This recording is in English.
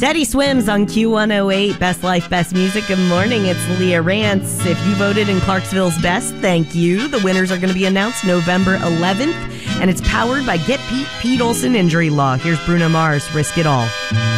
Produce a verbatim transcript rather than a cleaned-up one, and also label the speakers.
Speaker 1: Teddy Swims on Q one oh eight, Best Life, Best Music. Good morning, it's Leah Rance. If you voted in Clarksville's Best, thank you. The winners are going to be announced November eleventh, and it's powered by Get Pete, Pete Olson Injury Law. Here's Bruno Mars, Risk It All.